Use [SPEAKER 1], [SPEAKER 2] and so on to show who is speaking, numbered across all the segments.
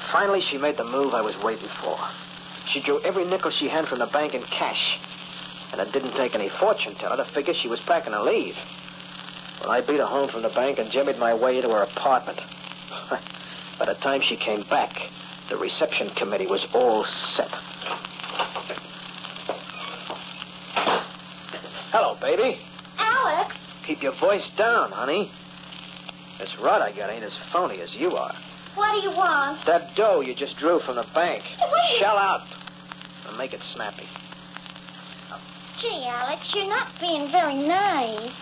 [SPEAKER 1] Finally, she made the move I was waiting for. She drew every nickel she had from the bank in cash. And it didn't take any fortune teller to figure she was packing to leave. Well, I beat her home from the bank and jimmied my way into her apartment. By the time she came back, the reception committee was all set. Hello, baby.
[SPEAKER 2] Alex?
[SPEAKER 1] Keep your voice down, honey. This rod I got ain't as phony as you are.
[SPEAKER 2] What do you want?
[SPEAKER 1] That dough you just drew from the bank.
[SPEAKER 2] Wait.
[SPEAKER 1] Shell out. And make it snappy.
[SPEAKER 2] Gee, Alex, you're not being very nice.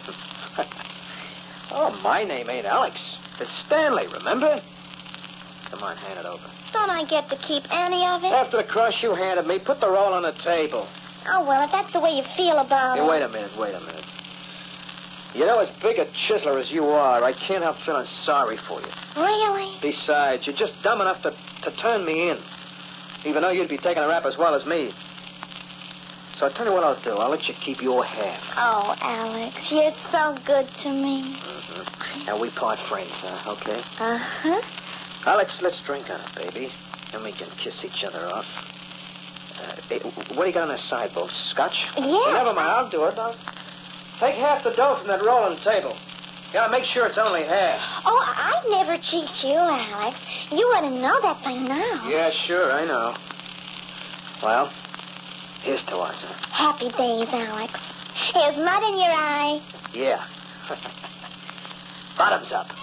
[SPEAKER 1] Oh, my name ain't Alex. It's Stanley, remember? Come on, hand it over.
[SPEAKER 2] Don't I get to keep any of it?
[SPEAKER 1] After the crush you handed me, put the roll on the table.
[SPEAKER 2] Oh, well, if that's the way you feel about
[SPEAKER 1] Hey,
[SPEAKER 2] it.
[SPEAKER 1] wait a minute. You know, as big a chiseler as you are, I can't help feeling sorry for you.
[SPEAKER 2] Really?
[SPEAKER 1] Besides, you're just dumb enough to turn me in, even though you'd be taking a rap as well as me. So I'll tell you what I'll do. I'll let you keep your half.
[SPEAKER 2] Oh, Alex, you're so good to me.
[SPEAKER 1] Mm-hmm. And we part friends, okay?
[SPEAKER 2] Uh-huh.
[SPEAKER 1] Alex, let's drink on it, baby. Then we can kiss each other off. What do you got on the sideboard? Scotch?
[SPEAKER 2] Yeah.
[SPEAKER 1] Never mind, I'll do it. Take half the dough from that rolling table. Gotta make sure it's only half.
[SPEAKER 2] Oh, I'd never cheat you, Alex. You ought to know that by now.
[SPEAKER 1] Yeah, sure, I know. Well, here's to us, huh?
[SPEAKER 2] Happy days, Alex. Here's mud in your eye.
[SPEAKER 1] Yeah. Bottoms up.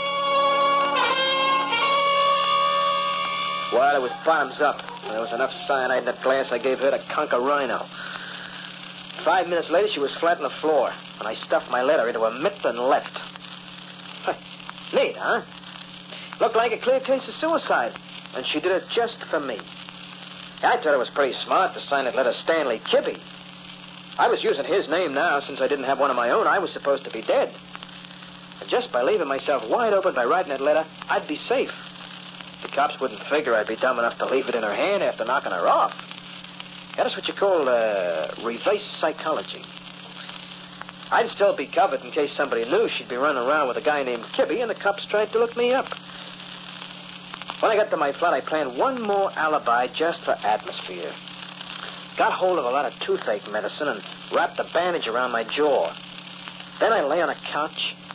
[SPEAKER 1] Well, it was bottoms up. There was enough cyanide in that glass I gave her to conquer Rhino. 5 minutes later, she was flat on the floor, and I stuffed my letter into a mitt and left. Neat, huh? Looked like a clear case of suicide, and she did it just for me. I thought it was pretty smart to sign that letter Stanley Kibbe. I was using his name now since I didn't have one of my own. I was supposed to be dead. And just by leaving myself wide open by writing that letter, I'd be safe. The cops wouldn't figure I'd be dumb enough to leave it in her hand after knocking her off. That's what you call reverse psychology. I'd still be covered in case somebody knew she'd be running around with a guy named Kibbe and the cops tried to look me up. When I got to my flat, I planned one more alibi just for atmosphere. Got hold of a lot of toothache medicine and wrapped a bandage around my jaw. Then I lay on a couch